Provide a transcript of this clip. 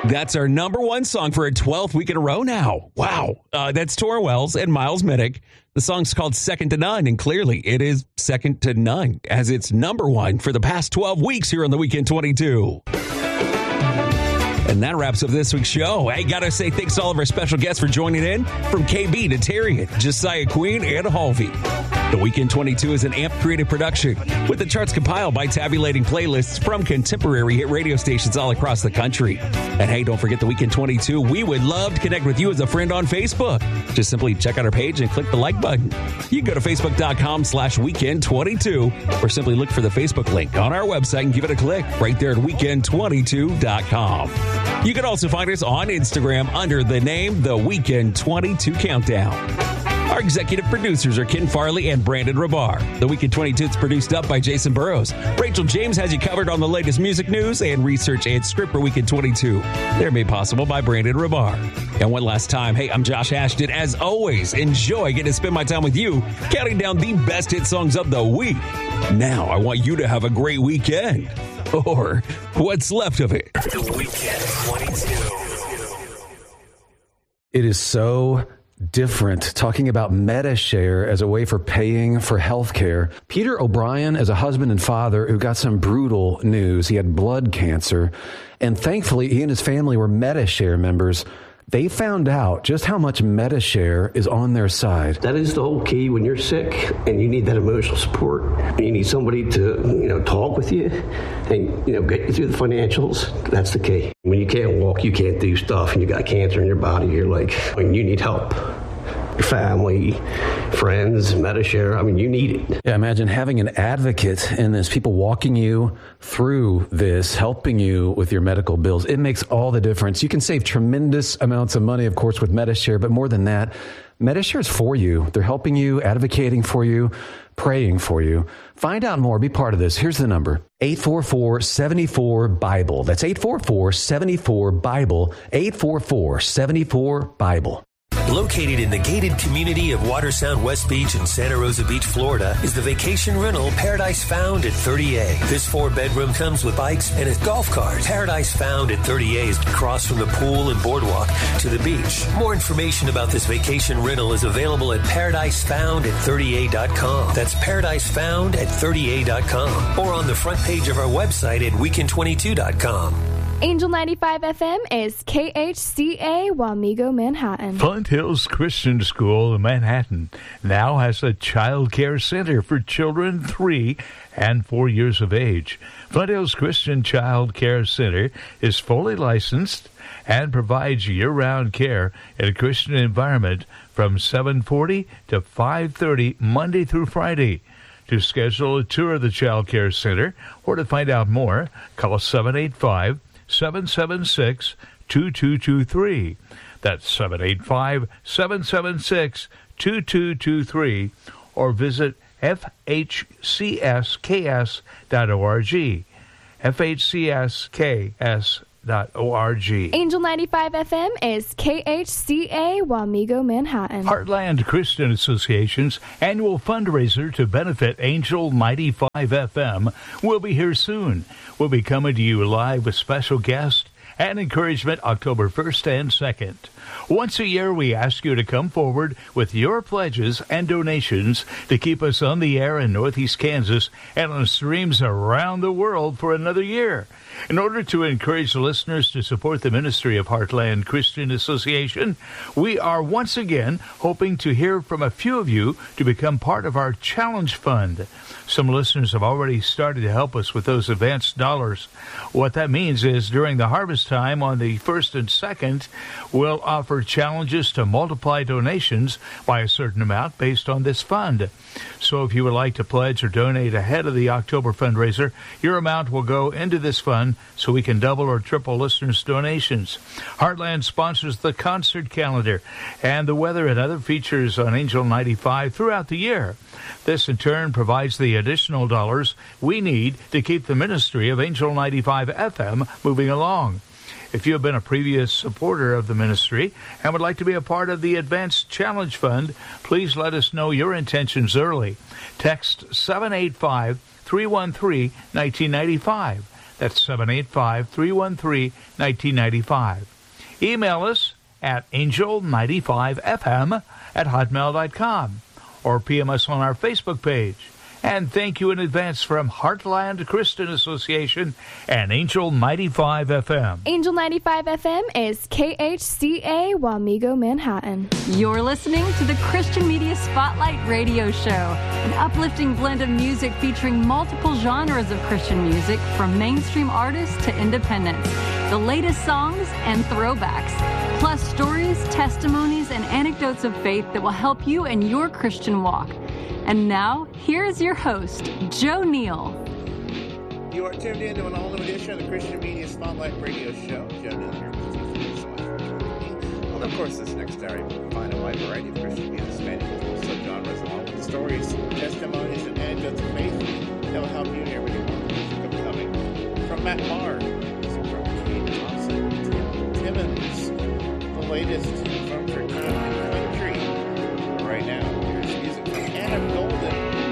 That's our number one song for a 12th week in a row now. Wow. That's Tora Wells and Miles Minnick. The song's called Second to None, and clearly it is second to none, as it's number one for the past 12 weeks here on the Weekend 22. And that wraps up this week's show. Hey, gotta say thanks to all of our special guests for joining in, from KB to Tarian, Josiah Queen, and Halvey. The Weekend 22 is an AMP creative production, with the charts compiled by tabulating playlists from contemporary hit radio stations all across the country. And hey, don't forget the Weekend 22. We would love to connect with you as a friend on Facebook. Just simply check out our page and click the like button. You can go to facebook.com/weekend22, or simply look for the Facebook link on our website and give it a click right there at weekend22.com. You can also find us on Instagram under the name The Weekend 22 Countdown. Our executive producers are Ken Farley and Brandon Rabar. The Weekend 22 is produced up by Jason Burrows. Rachel James has you covered on the latest music news and research and script for Weekend 22. They're made possible by Brandon Rabar. And one last time, hey, I'm Josh Ashton. As always, enjoy getting to spend my time with you, counting down the best hit songs of the week. Now, I want you to have a great weekend. Or what's left of it. The Weekend 22. It is so different talking about MediShare as a way for paying for health care. Peter O'Brien is a husband and father who got some brutal news. He had blood cancer, and thankfully he and his family were MediShare members. They found out just how much MediShare is on their side. That is the whole key when you're sick and you need that emotional support. You need somebody to, talk with you and, get you through the financials. That's the key. When you can't walk, you can't do stuff, and you got cancer in your body, you're like, you need help. Your family, friends, MediShare, you need it. Yeah, imagine having an advocate in this, people walking you through this, helping you with your medical bills. It makes all the difference. You can save tremendous amounts of money, of course, with MediShare, but more than that, MediShare is for you. They're helping you, advocating for you, praying for you. Find out more. Be part of this. Here's the number. 844-74-BIBLE. That's 844-74-BIBLE. 844-74-BIBLE. Located in the gated community of Watersound West Beach in Santa Rosa Beach, Florida, is the vacation rental Paradise Found at 30A. This 4-bedroom comes with bikes and a golf cart. Paradise Found at 30A is across from the pool and boardwalk to the beach. More information about this vacation rental is available at paradisefound@30a.com. That's paradisefound at 30a.com, or on the front page of our website at weekend22.com. Angel 95 FM is KHCA Wamego, Manhattan. Flint Hills Christian School in Manhattan now has a child care center for children 3 and 4 years of age. Flint Hills Christian Child Care Center is fully licensed and provides year-round care in a Christian environment from 7:40 to 5:30 Monday through Friday. To schedule a tour of the Child Care Center or to find out more, call 785-776-2223. That's 785-776-2223, or visit fhcsks.org. fhcsks.org. Angel 95 FM is KHCA Wamego, Manhattan. Heartland Christian Association's annual fundraiser to benefit Angel 95 FM will be here soon. We'll be coming to you live with special guests and encouragement October 1st and 2nd. Once a year, we ask you to come forward with your pledges and donations to keep us on the air in Northeast Kansas and on streams around the world for another year. In order to encourage listeners to support the ministry of Heartland Christian Association, we are once again hoping to hear from a few of you to become part of our Challenge Fund. Some listeners have already started to help us with those advanced dollars. What that means is during the harvest time on the 1st and 2nd, we'll offer challenges to multiply donations by a certain amount based on this fund. So if you would like to pledge or donate ahead of the October fundraiser, your amount will go into this fund so we can double or triple listeners' donations. Heartland sponsors the concert calendar and the weather and other features on Angel 95 throughout the year. This, in turn, provides the additional dollars we need to keep the ministry of Angel 95 FM moving along. If you have been a previous supporter of the ministry and would like to be a part of the Advanced Challenge Fund, please let us know your intentions early. Text 785-313-1995. That's 785-313-1995. Email us at angel95fm@hotmail.com or PM us on our Facebook page. And thank you in advance from Heartland Christian Association and Angel 95 FM. Angel 95 FM is KHCA Wamego, Manhattan. You're listening to the Christian Media Spotlight Radio Show, an uplifting blend of music featuring multiple genres of Christian music, from mainstream artists to independents, the latest songs and throwbacks, plus stories, testimonies, and anecdotes of faith that will help you in your Christian walk. And now, here's your host, Joe Neal. You are tuned in to an all-new edition of the Christian Media Spotlight Radio Show. Joe Neal here with you so much for joining me. Well, of course, this next hour you will find a wide variety of Christian music spanning multiple subgenres, along with stories, testimonies, and anecdotes of faith that will help you in every music upcoming. From Matt Maher, music from Kate Thompson, Tim Timmons, the latest